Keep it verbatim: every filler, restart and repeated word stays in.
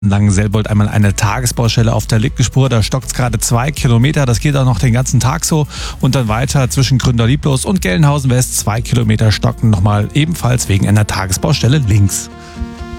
Langenselbold einmal eine Tagesbaustelle auf der linken Spur. Da stockt es gerade zwei Kilometer. Das geht auch noch den ganzen Tag so. Und dann weiter zwischen Gründerlieblos und Gelnhausen West. Zwei Kilometer stocken nochmal ebenfalls wegen einer Tagesbaustelle links.